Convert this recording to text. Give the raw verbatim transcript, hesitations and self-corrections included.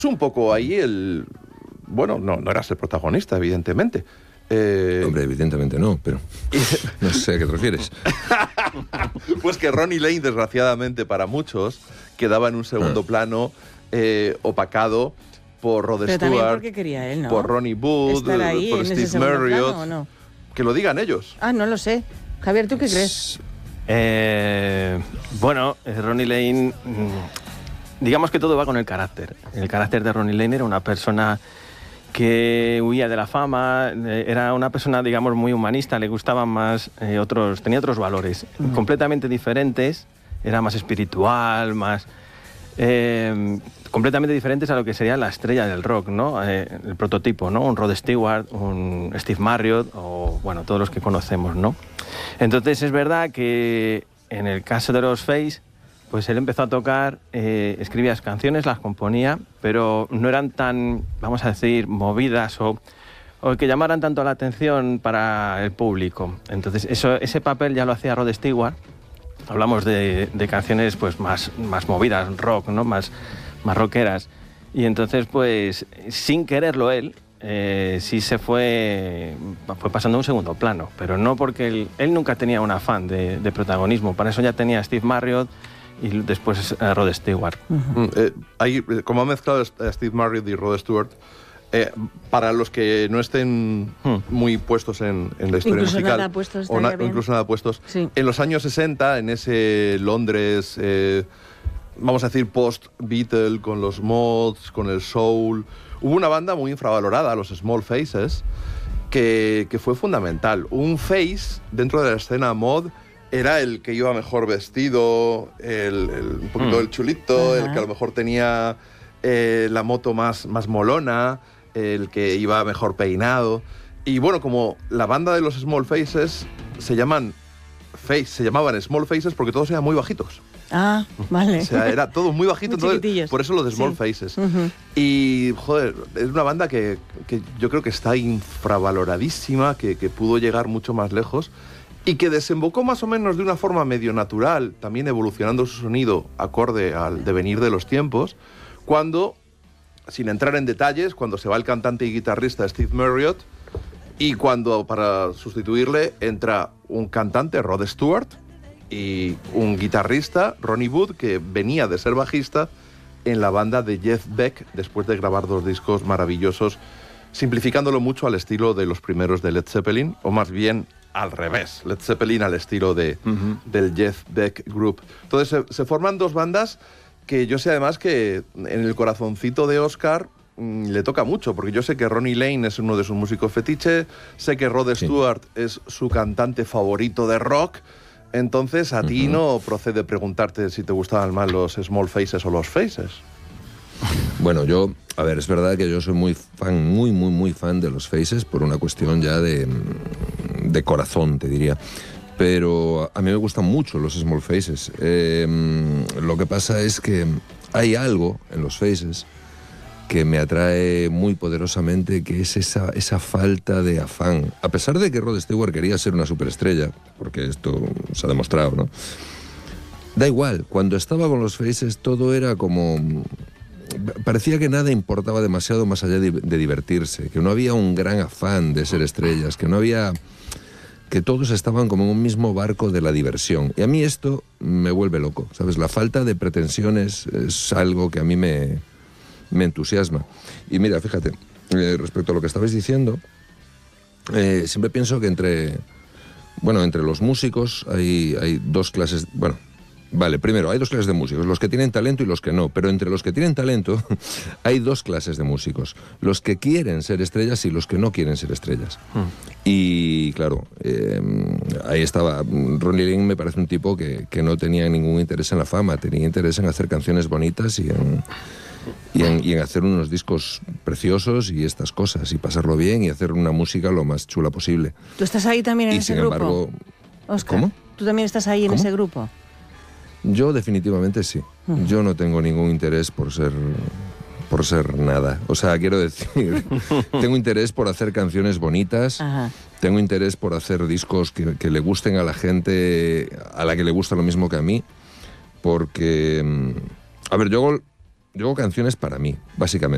un poco ahí el... Bueno, no, no eras el protagonista, evidentemente. Eh... Hombre, evidentemente no, pero no sé a qué te refieres. Pues que Ronnie Lane, desgraciadamente para muchos, quedaba en un segundo ah. plano, eh, opacado por Rod pero Stewart, porque quería él, ¿no? por Ronnie Wood, ahí, por Steve Marriott. Plano, ¿o no? Que lo digan ellos. Ah, no lo sé. Javier, ¿tú qué crees? Eh, bueno, Ronnie Lane, digamos que todo va con el carácter. El carácter de Ronnie Lane era una persona que huía de la fama, era una persona, digamos, muy humanista, le gustaban más eh, otros, tenía otros valores mm. completamente diferentes, era más espiritual, más... Eh, completamente diferentes a lo que sería la estrella del rock, ¿no? Eh, el prototipo, ¿no? Un Rod Stewart, un Steve Marriott o, bueno, todos los que conocemos, ¿no? Entonces es verdad que en el caso de los Face, pues él empezó a tocar, eh, escribía canciones, las componía, pero no eran tan, vamos a decir, movidas o, o que llamaran tanto la atención para el público. Entonces eso, ese papel ya lo hacía Rod Stewart. Hablamos de, de canciones pues más, más movidas, rock, ¿no? Más, más rockeras. Y entonces, pues, sin quererlo él, eh, sí se fue, fue pasando a un segundo plano. Pero no porque él, él nunca tenía un afán de, de protagonismo. Para eso ya tenía a Steve Marriott y después a Rod Stewart. Uh-huh. eh, hay, como ha mezclado a Steve Marriott y Rod Stewart, eh, para los que no estén hmm. muy puestos en, en la historia incluso musical, nada puestos, o, na, o incluso nada puestos, sí. En los años sesenta, en ese Londres, eh, vamos a decir post-Beatle, con los mods, con el soul, hubo una banda muy infravalorada, los Small Faces, que, que fue fundamental. Un face dentro de la escena mod era el que iba mejor vestido, el, el, un poquito mm. el chulito, uh-huh. el que a lo mejor tenía eh, la moto más, más molona, el que iba mejor peinado. Y bueno, como la banda de los Small Faces se llaman face, se llamaban Small Faces porque todos eran muy bajitos. Ah, vale. O sea, era todo muy bajito, muy entonces, por eso lo de Small sí. Faces. Uh-huh. Y, joder, es una banda que, que yo creo que está infravaloradísima, que, que pudo llegar mucho más lejos y que desembocó más o menos de una forma medio natural, también evolucionando su sonido acorde al devenir de los tiempos, cuando, sin entrar en detalles, cuando se va el cantante y guitarrista Steve Marriott y cuando, para sustituirle, entra un cantante, Rod Stewart, y un guitarrista, Ronnie Wood, que venía de ser bajista en la banda de Jeff Beck después de grabar dos discos maravillosos, simplificándolo mucho al estilo de los primeros de Led Zeppelin, o más bien al revés, Led Zeppelin al estilo de, uh-huh. del Jeff Beck Group. Entonces se, se forman dos bandas que yo sé además que en el corazoncito de Oscar mmm, le toca mucho, porque yo sé que Ronnie Lane es uno de sus músicos fetiche, sé que Rod sí. Stewart es su cantante favorito de rock. Entonces, a uh-huh. ti no procede preguntarte si te gustaban más los Small Faces o los Faces. Bueno, yo, a ver, es verdad que yo soy muy fan, muy, muy, muy fan de los Faces por una cuestión ya de, de corazón, te diría. Pero a mí me gustan mucho los Small Faces. Eh, lo que pasa es que hay algo en los Faces que me atrae muy poderosamente, que es esa, esa falta de afán. A pesar de que Rod Stewart quería ser una superestrella, porque esto se ha demostrado, ¿no? Da igual, cuando estaba con los Faces todo era como... Parecía que nada importaba demasiado más allá de, de divertirse, que no había un gran afán de ser estrellas, que no había... que todos estaban como en un mismo barco de la diversión. Y a mí esto me vuelve loco, ¿sabes? La falta de pretensiones es algo que a mí me... me entusiasma. Y mira, fíjate, eh, respecto a lo que estabais diciendo, eh, siempre pienso que entre, bueno, entre los músicos hay, hay dos clases, bueno, vale, primero, hay dos clases de músicos, los que tienen talento y los que no, pero entre los que tienen talento hay dos clases de músicos, los que quieren ser estrellas y los que no quieren ser estrellas. Hmm. Y claro, eh, ahí estaba, Ronnie Lane me parece un tipo que, que no tenía ningún interés en la fama, tenía interés en hacer canciones bonitas y en... Y en, y en hacer unos discos preciosos y estas cosas, y pasarlo bien y hacer una música lo más chula posible. ¿Tú estás ahí también en y ese sin grupo? Embargo, Oscar, ¿cómo? ¿Tú también estás ahí ¿Cómo? en ese grupo? Yo definitivamente sí. Uh-huh. Yo no tengo ningún interés por ser, por ser nada. O sea, quiero decir, tengo interés por hacer canciones bonitas, uh-huh. tengo interés por hacer discos que, que le gusten a la gente, a la que le gusta lo mismo que a mí, porque, a ver, yo hago... Yo hago canciones para mí, básicamente.